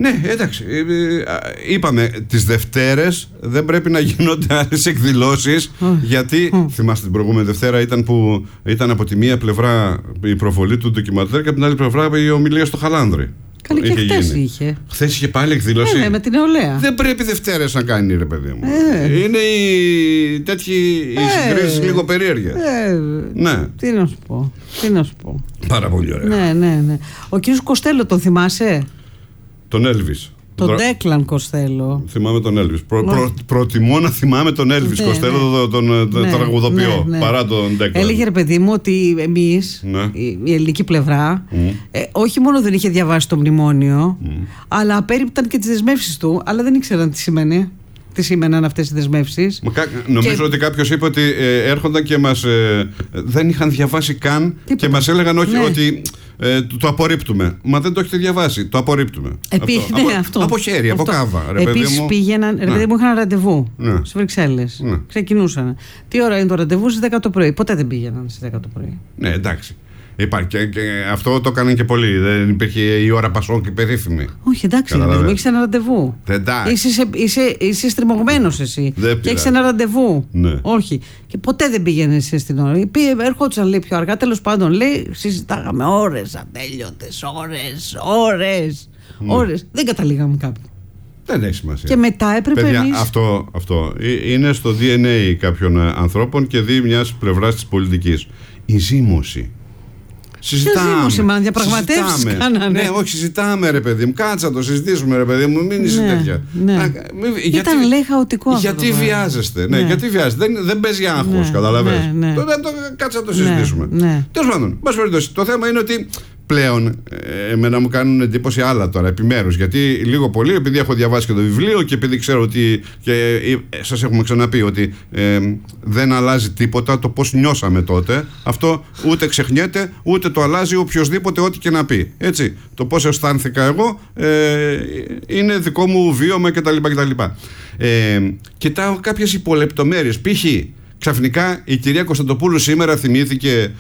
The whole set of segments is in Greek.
Ναι, εντάξει. Είπαμε, τις Δευτέρες δεν πρέπει να γίνονται άλλες εκδηλώσεις. Γιατί, θυμάστε την προηγούμενη Δευτέρα ήταν από τη μία πλευρά η προβολή του ντοκιμαντέρ και από την άλλη πλευρά η ομιλία στο Χαλάνδρη. Καλή και χθες είχε. Χθες είχε πάλι εκδήλωση. Ναι, με την νεολαία. Δεν πρέπει Δευτέρες να κάνει, ρε παιδί μου. Είναι τέτοιοι συγκρίσεις λίγο περίεργες. Ναι. Τι να σου πω. Πάρα πολύ ωραία. Ναι. Ο κύριος Κοστέλο τον θυμάσαι? Τον Έλβις. Τον Ντέκλαν Κοστέλο. Θυμάμαι τον Έλβις. Προτιμώ να θυμάμαι τον Έλβις Κοστέλο, τον τραγουδοποιό, παρά τον Ντέκλαν. Έλεγε, ρε παιδί μου, ότι εμείς, η ελληνική πλευρά, όχι μόνο δεν είχε διαβάσει το μνημόνιο, αλλά απέρριπταν και τις δεσμεύσεις του, αλλά δεν ήξεραν τι σημαίνει. Τι σήμαιναν αυτές οι δεσμεύσεις. Νομίζω ότι κάποιος είπε ότι έρχονταν και μας δεν είχαν διαβάσει καν και μας έλεγαν ότι το απορρίπτουμε. Μα δεν το έχετε διαβάσει, το απορρίπτουμε. Αυτό. Από χέρι, από κάβα. Επίσης πήγαιναν, ρε παιδί μου, είχαν ραντεβού στις Βρυξέλλες. Ξεκινούσαν. Τι ώρα είναι το ραντεβού? Στις 10 το πρωί. Ποτέ δεν πήγαιναν στις 10 το πρωί. Ναι, εντάξει. Υπάρχει και αυτό το έκαναν και πολλοί. Δεν υπήρχε η ώρα Πασόκ και περίφημη. Όχι, εντάξει, έχεις ένα ραντεβού. Είσαι στριμωγμένος εσύ. Και έχεις ένα ραντεβού. Ναι. Όχι. Και ποτέ δεν πήγαινες στην ώρα. Ερχόντουσαν, λέει, πιο αργά. Τέλος πάντων, λέει, συζητάγαμε ώρες ατέλειωτες. Ώρες. Δεν καταλήγαμε κάπου. Δεν έχει σημασία. Και μετά έπρεπε εμείς... Αυτό είναι στο DNA κάποιων ανθρώπων και δι' μιας πλευράς της πολιτικής. Η ζήμωση. Συζητάμε. Διαπραγματεύσεις κάνανε. Ναι, όχι, συζητάμε, ρε παιδί μου. Κάτσα να το συζητήσουμε, ρε παιδί μου. Μην είσαι τέτοια. Ήταν, λέει, χαοτικό αυτό. Γιατί βιάζεστε. Ναι, γιατί βιάζεστε. Δεν παίζει άγχος, καταλαβαίνεις. Κάτσα να το συζητήσουμε. Τέλος πάντων, το θέμα είναι ότι πλέον εμένα μου κάνουν εντύπωση άλλα τώρα επιμέρους, γιατί λίγο πολύ, επειδή έχω διαβάσει και το βιβλίο και επειδή ξέρω ότι και σας έχουμε ξαναπεί ότι δεν αλλάζει τίποτα το πώς νιώσαμε τότε, αυτό ούτε ξεχνιέται ούτε το αλλάζει οποιοσδήποτε ό,τι και να πει, έτσι. Το πώς αισθάνθηκα εγώ είναι δικό μου βίωμα κτλ. Κοιτάω κάποιες υπολεπτομέρειες, π.χ. ξαφνικά η κυρία Κωνσταντοπούλου σήμερα θυμήθηκε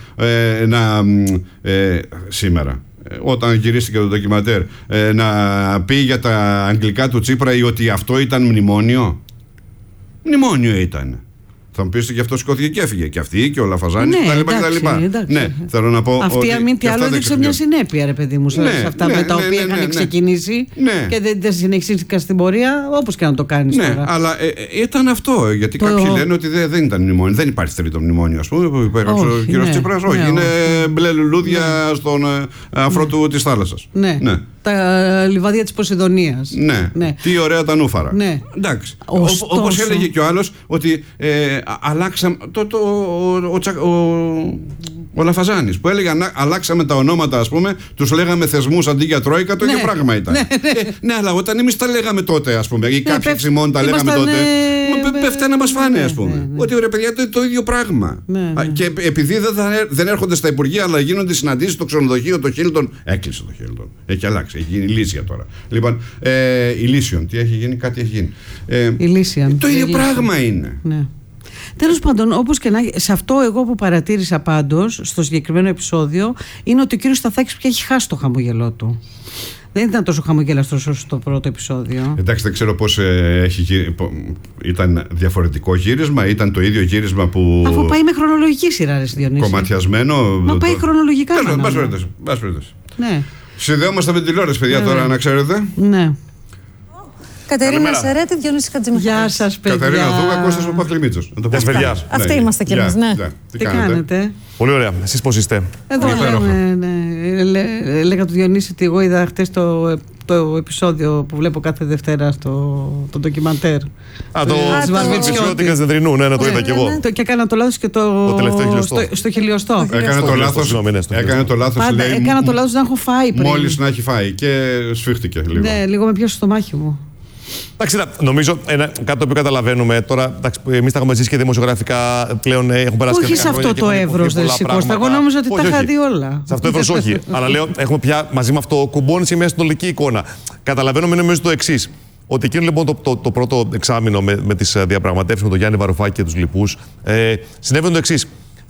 σήμερα, όταν γυρίστηκε το ντοκιματέρ, να πει για τα αγγλικά του Τσίπρα ή ότι αυτό ήταν μνημόνιο. Μνημόνιο ήταν. Θα μου πείτε, γι' αυτό σηκώθηκε και έφυγε. Και αυτή και ο Λαφαζάνης κτλ. Ναι, θέλω να πω. Αυτή, αν μη τι άλλο, έδειξε μια συνέπεια, ρε παιδί μου, σε αυτά με τα οποία είχαν ξεκινήσει και δεν συνεχίστηκαν στην πορεία, όπως και να το κάνεις τώρα. Ναι, αλλά ήταν αυτό. Γιατί κάποιοι λένε ότι δεν ήταν μνημόνιο. Δεν υπάρχει τρίτο μνημόνιο, ας πούμε, που υπέγραψε ο κύριος Τσίπρας. Όχι, είναι μπλε λουλούδια στον αφρό της θάλασσας. Τα λιβάδια της Ποσειδονίας. Ναι. Τι ωραία τα νούφαρα. Ναι. Εντάξει. Όπως έλεγε και ο άλλος, ότι αλλάξαμε. Ο Λαφαζάνης που έλεγε αλλάξαμε τα ονόματα, ας πούμε, τους λέγαμε θεσμούς αντί για τρόικα, το ίδιο πράγμα ήταν. Ναι, αλλά όταν εμείς τα λέγαμε τότε, ας πούμε, ή κάποιοι ξημών τα λέγαμε τότε, πέφτει να μας φάνε, ας πούμε. Ότι ρε παιδιά, το ίδιο πράγμα. Και επειδή δεν έρχονται στα Υπουργεία, αλλά γίνονται συναντήσεις στο ξενοδοχείο, το Χίλτον. Έκλεισε το Χίλτον. Έχει αλλάξει. Έχει γίνει Λύσια τώρα. Λοιπόν, η Λύσιον. Τι έχει γίνει, κάτι έχει γίνει. Η Λύσιον. Το ίδιο πράγμα είναι. Ναι. Τέλος πάντων, όπως και να έχει, σε αυτό εγώ που παρατήρησα πάντως στο συγκεκριμένο επεισόδιο είναι ότι ο κύριος Σταθάκης πια έχει χάσει το χαμογελό του. Δεν ήταν τόσο χαμογελαστός όσο στο πρώτο επεισόδιο. Εντάξει, δεν ξέρω πώς ήταν διαφορετικό γύρισμα, ήταν το ίδιο γύρισμα που. Αφού πάει με χρονολογική σειρά, ρε Διονύση. Κομματιασμένο. Μα πάει χρονολογικά. Μπας περιπτώσει. Ναι. Συνδέομαστε με τηλεόραση, παιδιά, τώρα να ξέρετε. Ναι. Κατερίνα Σερέτη, Διονύση Χατζημιχάλης. Γεια σας, παιδιά. Κατερίνα Δούγα, Κώστας Παπαχλημίτσος. Αυτοί είμαστε κι εμείς, ναι. Τι κάνετε? Πολύ ωραία. Εσείς πώς είστε? Εδώ έλεγα του Διονύση ότι εγώ είδα χτες το επεισόδιο που βλέπω κάθε Δευτέρα στο ντοκιμαντέρ. Το Βυσιώτικας Δεντρινού, ναι, το είδα κι εγώ. Και έκανα το λάθος και στο χιλιοστό. Έκανε το λάθος, λέει. Έκανα το λάθος να έχω φάει πριν. Μόλις να έχει φάει και σφίχτηκε λίγο. Ναι, λίγο με πιάσε στο μάχη μου. Εντάξει, νομίζω κάτι το οποίο καταλαβαίνουμε τώρα. Εμείς τα έχουμε ζήσει και δημοσιογραφικά πλέον έχουν περάσει. Όχι σε αυτό το εύρος, δεν σηκώστε. Εγώ νόμιζα ότι τα είχα δει όλα. Σε αυτό το εύρος όχι. Αλλά λέω, έχουμε πια μαζί με αυτό κουμπώνει σε μια συνολική εικόνα. Καταλαβαίνουμε νομίζω το εξής. Ότι εκείνο λοιπόν το πρώτο εξάμηνο με τις διαπραγματεύσεις με τον Γιάννη Βαρουφάκη και τους λοιπούς συνέβαινε το εξής.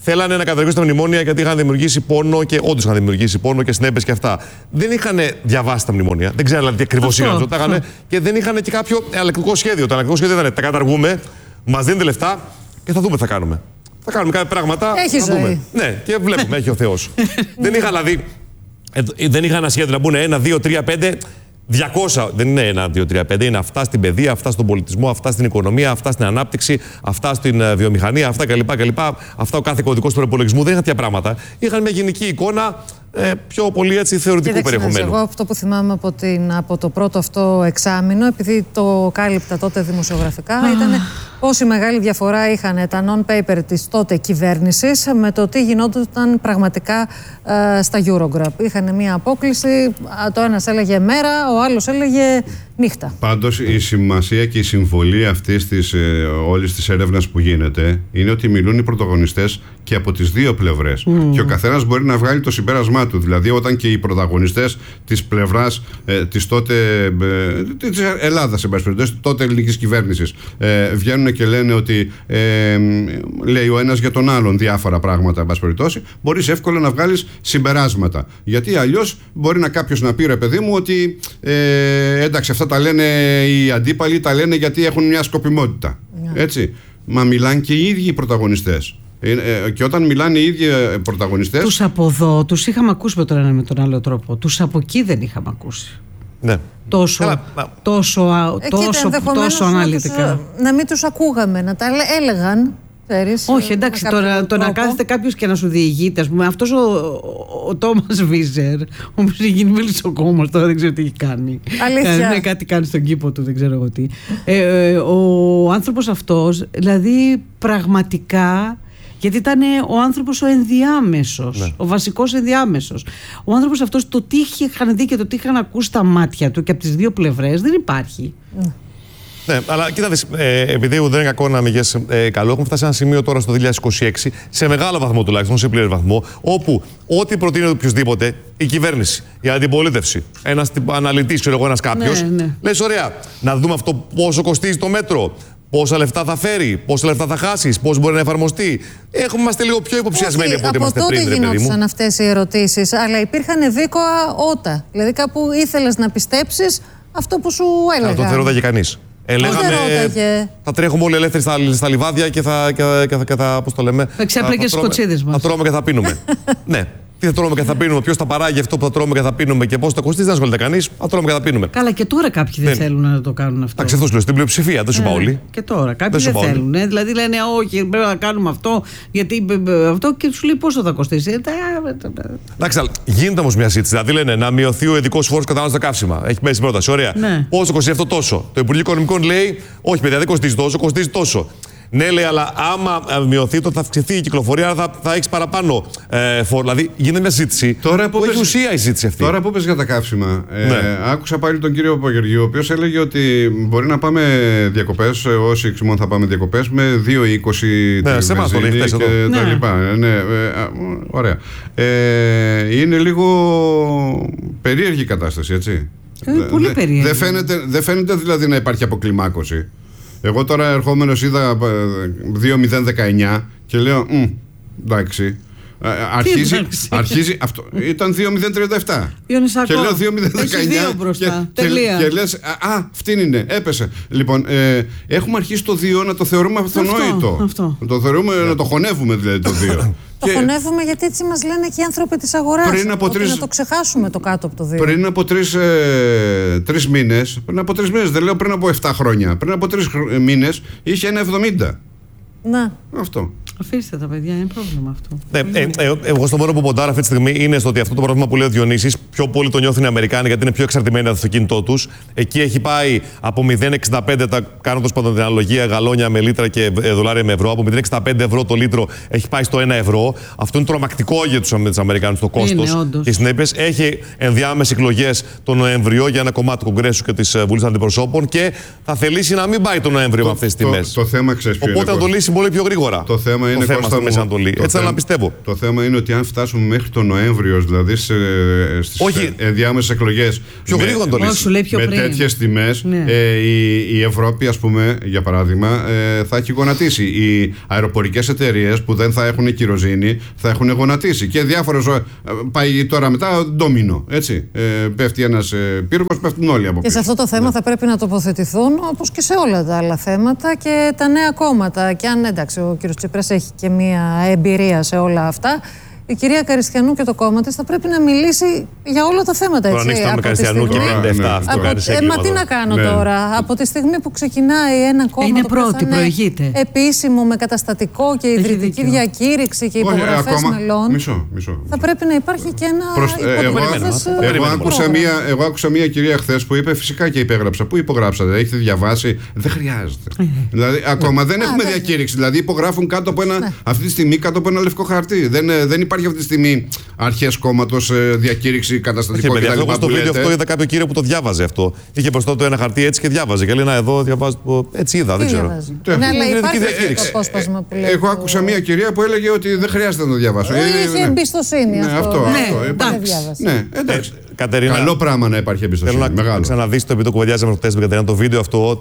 θέλανε να καταργήσουν τα μνημόνια γιατί είχαν δημιουργήσει πόνο και όντως είχαν δημιουργήσει πόνο και συνέπειες και αυτά. Δεν είχαν διαβάσει τα μνημόνια, δεν ξέραν τι ακριβώς είχαν, και δεν είχαν και κάποιο εναλλακτικό σχέδιο. Το εναλλακτικό σχέδιο ήταν: τα καταργούμε, μας δίνετε λεφτά και θα δούμε τι θα κάνουμε. Θα κάνουμε κάποια πράγματα. Έχει ζωή. Ναι, και βλέπουμε, έχει ο Θεός. Δεν είχαν δηλαδή. Δεν είχαν ένα σχέδιο να μπουν 1, 2, 3, 5. 200, δεν είναι 1, 2, 3, 5, είναι αυτά στην παιδεία, αυτά στον πολιτισμό, αυτά στην οικονομία, αυτά στην ανάπτυξη, αυτά στην βιομηχανία, αυτά κλπ. Αυτά ο κάθε κωδικός του προπολογισμού. Δεν είχαν τέτοια πράγματα. Είχαν μια γενική εικόνα πιο πολύ έτσι θεωρητικού περιεχομένου. Εγώ αυτό που θυμάμαι από το πρώτο αυτό εξάμηνο, επειδή το κάλυπτα τότε δημοσιογραφικά, ήταν πόση μεγάλη διαφορά είχαν τα non-paper της τότε κυβέρνησης με το τι γινόταν πραγματικά στα Eurogroup. Είχαν μια απόκληση, το ένας έλεγε μέρα, ο άλλος έλεγε νύχτα. Πάντως η σημασία και η συμβολή αυτής της όλης της έρευνας που γίνεται είναι ότι μιλούν οι πρωταγωνιστές και από τις δύο πλευρές. Και ο καθένας μπορεί να βγάλει το συμπέρασμά του. Δηλαδή, όταν και οι πρωταγωνιστές της πλευράς της τότε της Ελλάδας, τότε ελληνικής κυβέρνησης, βγαίνουν και λένε ότι λέει ο ένας για τον άλλον διάφορα πράγματα, μπορείς εύκολα να βγάλεις συμπεράσματα. Γιατί αλλιώς μπορεί κάποιος να πει, ρε παιδί μου, ότι εντάξει, αυτά τα λένε οι αντίπαλοι, τα λένε γιατί έχουν μια σκοπιμότητα. Έτσι. Μα μιλάνε και οι ίδιοι οι πρωταγωνιστές. Και όταν μιλάνε οι ίδιοι πρωταγωνιστές. Τους από εδώ τους είχαμε ακούσει με τον ένα με τον άλλο τρόπο. Τους από εκεί δεν είχαμε ακούσει. Ναι. Τόσο αναλυτικά. Να μην τους ακούγαμε, να τα έλεγαν. Όχι, εντάξει, τώρα το να κάθεται κάποιος και να σου διηγείται, ας πούμε, αυτός ο Τόμας Βίζερ, ο οποίος έχει γίνει μελισσοκόμος τώρα, δεν ξέρω τι έχει κάνει. Αλήθεια. Κάτι κάνει στον κήπο του, δεν ξέρω εγώ τι. Ο άνθρωπος αυτός, δηλαδή πραγματικά. Γιατί ήταν ο άνθρωπος ο ενδιάμεσος, ναι. Ο βασικός ενδιάμεσος. Ο άνθρωπος αυτός, το τι είχαν δει και το τι είχαν ακούσει στα μάτια του και από τις δύο πλευρές δεν υπάρχει. Ναι, αλλά κοίτα δεις, επειδή δεν είναι κακό να μηγες καλό, έχουμε φτάσει σε ένα σημείο τώρα στο 2026, σε μεγάλο βαθμό τουλάχιστον, σε πλήρες βαθμό, όπου ό,τι προτείνει οποιοδήποτε, η κυβέρνηση, η αντιπολίτευση, ένας αναλυτής, ξέρω εγώ, ένας κάποιος, λες ωραία, να δούμε αυτό πόσο κοστίζει το μέτρο. Πόσα λεφτά θα φέρει, πόσα λεφτά θα χάσεις, πώς μπορεί να εφαρμοστεί. Είμαστε λίγο πιο υποψιασμένοι από ό,τι είμαστε πριν. Από τότε γινόντουσαν αυτές οι ερωτήσεις, αλλά υπήρχαν δίκοα ότα. Δηλαδή κάπου ήθελες να πιστέψεις αυτό που σου έλεγα. Αυτό δεν ρώταγε κανείς. Θα τρέχουμε όλοι ελεύθεροι στα λιβάδια και θα πώς το λέμε. Θα ξέπλεκε τις κοτσίδες μας. Θα τρώμε και θα πίνουμε. Ναι. Τι θα τρώμε και θα πίνουμε, ποιος θα παράγει αυτό που θα τρώμε και θα πίνουμε και πώς θα κοστίζει, δεν ασχολείται κανείς. Θα τρώμε και θα πίνουμε. Καλά, και τώρα κάποιοι δεν θέλουν να το κάνουν αυτό. Εντάξει, αυτό σου λέω στην πλειοψηφία, δεν σου είπα όλοι. Και τώρα κάποιοι δεν θέλουν. Δηλαδή λένε, όχι, πρέπει να κάνουμε αυτό, γιατί αυτό και σου λέει πόσο θα κοστίσει. Εντάξει, γίνεται όμως μια σύντηση. Δηλαδή λένε να μειωθεί ο ειδικός φόρος κατανάλωσης στα καύσιμα. Έχει μέσα στην πρόταση. Ωραία. Πόσο κοστίζει αυτό τόσο. Το Υπουργείο Οικονομικών λέει, όχι, παιδιά, δεν κοστίζει τόσο, κοστίζει τόσο. Ναι, λέει, αλλά άμα μειωθεί το θα αυξηθεί η κυκλοφορία, άρα θα έχει παραπάνω φόρο. Δηλαδή γίνεται μια συζήτηση. Τώρα που έχει ουσία η συζήτηση αυτή. Τώρα που πες για τα καύσιμα, άκουσα πάλι τον κύριο Παπαγεωργίου, ο οποίος έλεγε ότι μπορεί να πάμε διακοπές, όσοι εξημών θα πάμε διακοπές, με 2,20 ναι, σε εμάς το λέει χθες και τα λοιπά. Ωραία. Είναι λίγο περίεργη κατάσταση, έτσι. Πολύ περίεργη. Δεν φαίνεται δηλαδή να υπάρχει αποκλιμάκωση. Εγώ τώρα ερχόμενος είδα 2,019 και λέω εντάξει. Αρχίζει αυτό. Ήταν 2,037. Και λέω 2,019 και λες αυτήν είναι, έπεσε. Λοιπόν, έχουμε αρχίσει το 2 να το θεωρούμε αυτονόητο. Να το χωνεύουμε δηλαδή το 2. Το χωνεύουμε γιατί έτσι μας λένε και οι άνθρωποι της αγοράς. Να το ξεχάσουμε το κάτω από το 2. Πριν από 3 μήνες, δεν λέω πριν από 7 χρόνια, πριν από 3 μήνες είχε 1,70. Να. Αυτό. Αφήστε τα παιδιά, είναι πρόβλημα αυτό. Εγώ στο μόνο που ποντάρω αυτή τη στιγμή είναι στο ότι αυτό το πρόβλημα που λέει ο Διονύσης πιο πολύ το νιώθουν οι Αμερικάνοι γιατί είναι πιο εξαρτημένοι από το αυτοκίνητό τους. Εκεί έχει πάει από 0,65, κάνοντας πάντα την αναλογία γαλόνια με λίτρα και δολάρια με ευρώ. Από 0,65 ευρώ το λίτρο έχει πάει στο 1 ευρώ. Αυτό είναι τρομακτικό για τους Αμερικάνους το κόστος. Και συνέπειες έχει ενδιάμεσες εκλογές τον Νοέμβριο για ένα κομμάτι του Κογκρέσου και της Βουλής Αντιπροσώπων και θα θελήσει να μην πάει τον Νοέμβριο με αυτές τις τιμές. Το θέμα ξέρεις ποιο είναι. Οπότε θα το λύσει πολύ πιο γρήγορα. Το θέμα θέμα είναι, θέμα στη Μέση Ανατολή. Έτσι θέλω να πιστεύω. Το θέμα είναι ότι αν φτάσουμε μέχρι τον Νοέμβριο, δηλαδή στις ενδιάμεσες εκλογές, πιο γρήγορα το λες. Με τέτοιες τιμές, η Ευρώπη, ας πούμε, για παράδειγμα, θα έχει γονατίσει. Οι αεροπορικές εταιρείες που δεν θα έχουν κυροζήνη θα έχουν γονατίσει. Και διάφορες. Πάει τώρα μετά ντόμινο. Έτσι. Πέφτει ένας πύργος, πέφτουν όλοι από πίσω. Και σε αυτό το θέμα θα πρέπει να τοποθετηθούν, όπως και σε όλα τα άλλα θέματα, και τα νέα κόμματα. Και αν, εντάξει, ο κ. Τσίπρας έχει και μία εμπειρία σε όλα αυτά, η κυρία Καριστιανού και το κόμμα της θα πρέπει να μιλήσει για όλα τα θέματα. Τώρα ανοίξτε με Καριστιανού και 57 αυτό κάνεις έγκλημα. Μα τι να κάνω τώρα. Από τη στιγμή που ξεκινάει ένα κόμμα είναι πρώτη, προηγείται. Επίσημο, με καταστατικό και ιδρυτική διακήρυξη και υπογραφές μελών, θα πρέπει να υπάρχει και ένα Εγώ άκουσα μία κυρία χθες που είπε, φυσικά και υπέγραψα. Πού υπογράψατε, έχετε διαβάσει? Δεν χρειάζεται. Δηλαδή ακόμα δεν έχουμε διακήρυξη. Δηλαδή υπογράφουν αυτή τη στιγμή κάτω από ένα λευκό χαρτί. Δεν υπάρχει αυτή τη στιγμή αρχές κόμματος, διακήρυξη, καταστατικό κτλ. Εγώ στο βίντεο αυτό είδα κάποιο κύριο που το διάβαζε αυτό. Είχε μπροστά του ένα χαρτί έτσι και διάβαζε. Και λέει να εδώ διαβάζω. Έτσι είδα, δεν ξέρω. Ναι, αλλά υπάρχει το απόσπασμα που λέει. Εγώ άκουσα μια κυρία που έλεγε ότι δεν χρειάζεται να το διαβάσω. Είχε εμπιστοσύνη αυτό. Ναι, εντάξει. Κατερίνα, καλό πράγμα να υπάρχει εμπιστοσύνη. Θέλω να ξαναδείς το, επειδή το κουβεντιάζαμε χθες με Κατερίνα, το βίντεο αυτό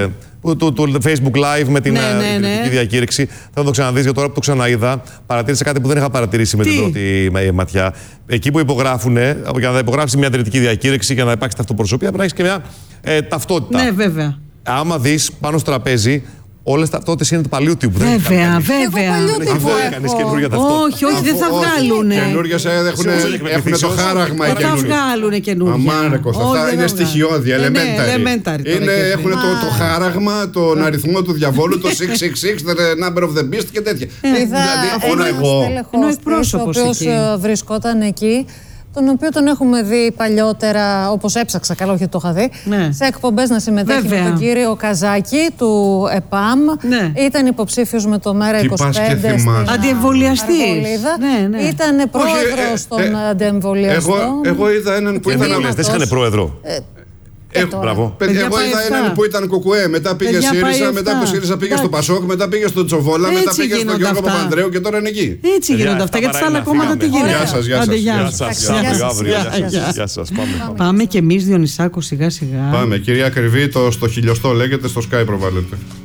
του Facebook Live με την ιδρυτική διακήρυξη. Θέλω να το ξαναδείς, γιατί τώρα που το ξαναείδα, παρατήρησα κάτι που δεν είχα παρατηρήσει με την πρώτη ματιά. Εκεί που υπογράφουν, για να υπογράψει μια ιδρυτική διακήρυξη και να υπάρξει ταυτοπροσωπία, πρέπει να έχει και μια ταυτότητα. Ναι, βέβαια. Άμα δεις πάνω στο τραπέζι, όλες τα ταυτότητες είναι του παλιού τύπου. Βέβαια. Δεν μπορεί κανείς καινούργια ταυτότητα. Όχι, δεν θα βγάλουν. Καινούργιες έχουν το χάραγμα. Δεν θα βγάλουν καινούργια. Αμάρα Κώστα, αυτά είναι στοιχειώδη, elementary. Έχουν το χάραγμα, τον αριθμό του διαβόλου, το 666, the number of the beast και τέτοια. Είδα ένα στέλεχος ο οποίος βρισκόταν εκεί, τον οποίο τον έχουμε δει παλιότερα, όπως έψαξα, καλά, όχι το είχα δει, σε εκπομπές να συμμετέχει με τον κύριο Καζάκη του ΕΠΑΜ. Ήταν υποψήφιος με το ΜΕΡΑ25 στην αντιεμβολιαστής. Ήταν πρόεδρος των αντιεμβολιαστών. Εγώ είδα έναν που ήταν. Δεν είχαν πρόεδρο. Εγώ είδα έναν που ήταν Κουκουέ, μετά πήγε ΣΥΡΙΖΑ, μετά από ΣΥΡΙΖΑ πήγε στο Πασόκ, μετά πήγε στο Τσοβόλα, μετά πήγε στον Γιώργο Παπανδρέου και τώρα είναι εκεί. Έτσι γίνονται αυτά. Γιατί στα άλλα κόμματα τι γίνεται. Γεια σας. Πάμε κι εμείς, Διονυσάκο, σιγά σιγά. Πάμε. Κυρία Ακριβή, στο χιλιοστό λέγεται, στο Sky προβάλλεται.